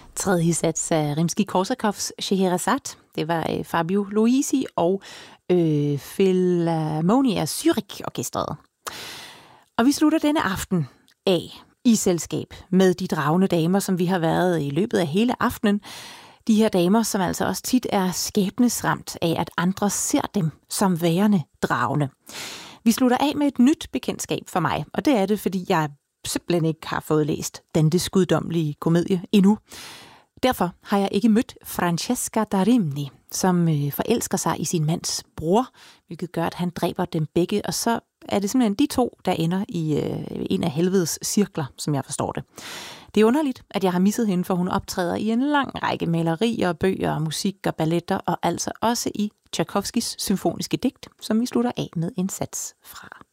Tredje sats af Rimskij-Korsakovs Scheherazade. Det var Fabio Luisi og Philharmonia Zürich-orkestret. Og vi slutter denne aften af i selskab med de dragende damer, som vi har været i løbet af hele aftenen. De her damer, som altså også tit er skæbnesramt af, at andre ser dem som værende dragende. Vi slutter af med et nyt bekendtskab for mig, og det er det, fordi jeg simpelthen ikke har fået læst Dantes guddommelige komedie endnu. Derfor har jeg ikke mødt Francesca da Rimini, som forelsker sig i sin mands bror, hvilket gør, at han dræber dem begge, og så er det simpelthen de to, der ender i en af helvedes cirkler, som jeg forstår det. Det er underligt, at jeg har misset hende, for hun optræder i en lang række malerier, bøger, musik og balletter, og altså også i Tchaikovskys symfoniske digt, som vi slutter af med en sats fra.